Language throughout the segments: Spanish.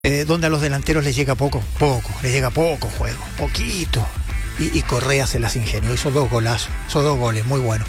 donde a los delanteros les llega poco juego, poquito. Y Correa se las ingenió, hizo 2 golazos, hizo 2 goles, muy bueno.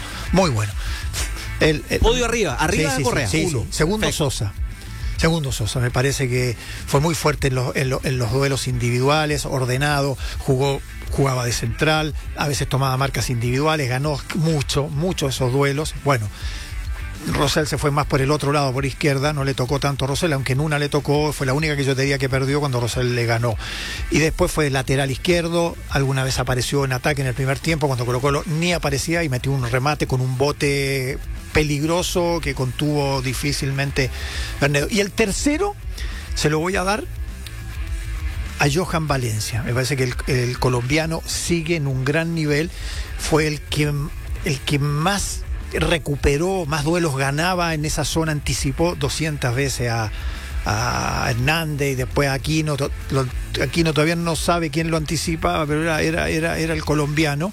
Podio arriba de Correa. Sí. Segundo Sosa, me parece que fue muy fuerte en los duelos individuales, ordenado, jugaba de central, a veces tomaba marcas individuales, ganó mucho esos duelos. Bueno, Rosell se fue más por el otro lado, por izquierda, no le tocó tanto a Rosell, aunque en una le tocó, fue la única que yo te diría que perdió cuando Rosell le ganó. Y después fue lateral izquierdo, alguna vez apareció en ataque en el primer tiempo, cuando Colo-Colo ni aparecía y metió un remate con un bote peligroso que contuvo difícilmente Bernedo. Y el tercero se lo voy a dar a Johan Valencia. Me parece que el colombiano sigue en un gran nivel, fue el que más recuperó, más duelos ganaba en esa zona, anticipó 200 veces a Hernández y después a Aquino. Aquino todavía no sabe quién lo anticipaba, pero era el colombiano.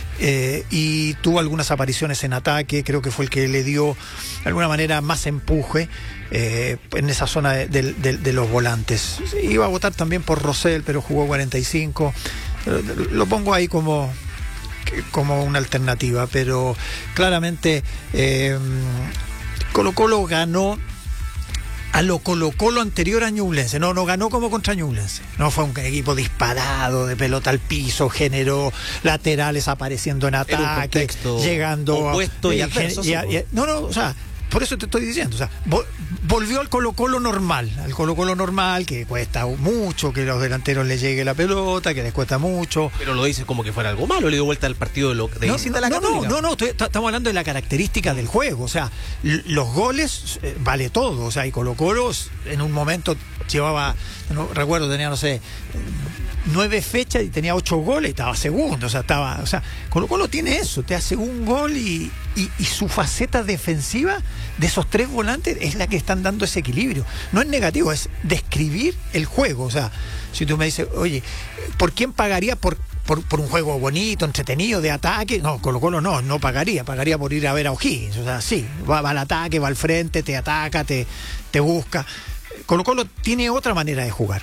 Y tuvo algunas apariciones en ataque, creo que fue el que le dio de alguna manera más empuje en esa zona de los volantes. Iba a votar también por Rosell, pero jugó 45. Lo pongo ahí como una alternativa, pero claramente Colo-Colo ganó a lo Colo-Colo anterior a Ñublense. No ganó como contra Ñublense. No fue un equipo disparado, de pelota al piso, generó laterales apareciendo en ataque, llegando opuesto y adverso. O sea, por eso te estoy diciendo, o sea, volvió al Colo-Colo normal, que cuesta mucho que los delanteros les llegue la pelota, que les cuesta mucho. Pero lo dices como que fuera algo malo, le dio vuelta al partido de Visita a la Católica. Estamos hablando de la característica del juego, o sea, los goles vale todo, o sea, y Colo-Colo en un momento llevaba, no recuerdo, tenía, 9 fechas y tenía 8 goles y estaba segundo, Colo-Colo tiene eso, te hace un gol y su faceta defensiva de esos 3 volantes es la que están dando ese equilibrio. No es negativo, es describir el juego. O sea, si tú me dices, oye, ¿por quién pagaría por un juego bonito, entretenido, de ataque? No, Colo-Colo no pagaría por ir a ver a O'Higgins. O sea, sí, va al ataque, va al frente, te ataca, te busca. Colo-Colo tiene otra manera de jugar.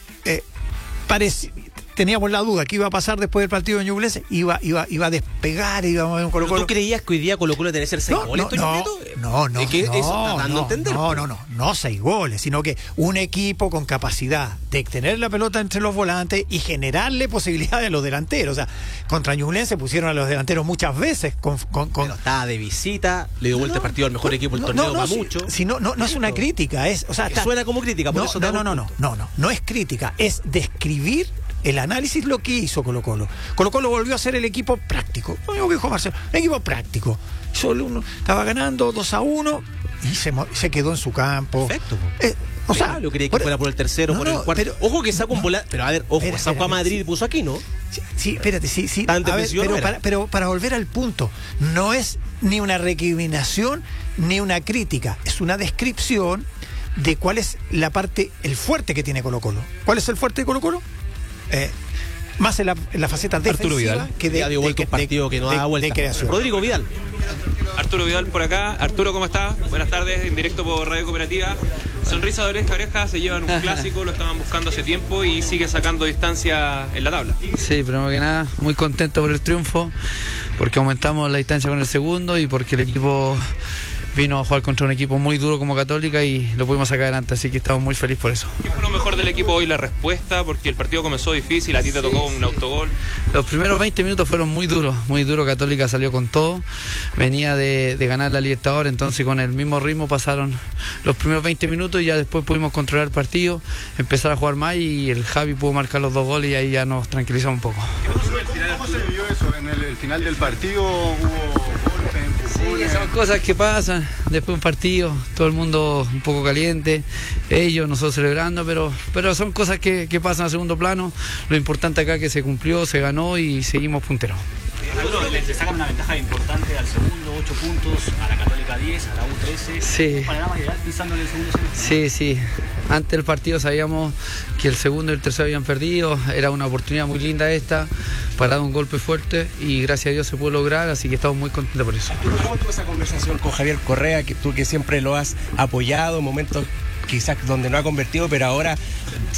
Teníamos la duda que iba a pasar después del partido de Ñublense, iba a despegar, iba a mover un Colo-Colo. ¿Tú creías que hoy día Colo-Colo tenía que ser 6 goles? No. ¿Es que eso está dando a entender? No 6 goles, sino que un equipo con capacidad de tener la pelota entre los volantes y generarle posibilidades a los delanteros. O sea, contra Ñublense pusieron a los delanteros muchas veces Pero estaba de visita, le dio vuelta el partido al mejor equipo del torneo para mucho. No es una crítica, suena como crítica, por eso no es crítica, es describir el análisis lo que hizo Colo-Colo. Colo-Colo volvió a ser el equipo práctico. Lo mismo que dijo Marcelo, un equipo práctico. Solo uno estaba ganando 2-1 y se quedó en su campo. Perfecto. Yo creí que fuera por el tercero, por el cuarto. Ojo que sacó un volante. Pero a ver, sacó a Madrid y puso aquí, ¿no? Sí, espérate, sí. Pero para volver al punto, no es ni una recriminación ni una crítica. Es una descripción de cuál es el fuerte que tiene Colo-Colo. ¿Cuál es el fuerte de Colo-Colo? Más en la faceta defensiva que de creación. Rodrigo Vidal. Arturo Vidal por acá. Arturo, ¿cómo estás? Buenas tardes, en directo por Radio Cooperativa. Sonrisa de oreja a oreja, se llevan un clásico, lo estaban buscando hace tiempo y sigue sacando distancia en la tabla. Sí, primero que nada, muy contento por el triunfo, porque aumentamos la distancia con el segundo y porque el equipo vino a jugar contra un equipo muy duro como Católica y lo pudimos sacar adelante, así que estamos muy felices por eso. ¿Qué fue lo mejor del equipo hoy? La respuesta, porque el partido comenzó difícil, a ti te tocó un autogol. Los primeros 20 minutos fueron muy duros, Católica salió con todo, venía de ganar la Libertadores, entonces con el mismo ritmo pasaron los primeros 20 minutos y ya después pudimos controlar el partido, empezar a jugar más y el Javi pudo marcar los 2 goles y ahí ya nos tranquilizamos un poco. ¿Cómo se vivió eso? En el final del partido hubo... Sí, son cosas que pasan después de un partido, todo el mundo un poco caliente, nosotros celebrando, pero son cosas que pasan a segundo plano. Lo importante acá es que se cumplió, se ganó y seguimos punteros. Le sacan una ventaja importante al segundo, 8 puntos, a la Católica 10, a la U 13. Sí. ¿Un panorama ideal pisando en el segundo semestre? Sí. Antes del partido sabíamos que el segundo y el tercero habían perdido, era una oportunidad muy linda esta, para dar un golpe fuerte y gracias a Dios se pudo lograr, así que estamos muy contentos por eso. ¿Cómo tuvo esa conversación con Javier Correa, que tú que siempre lo has apoyado, momentos quizás donde no ha convertido, pero ahora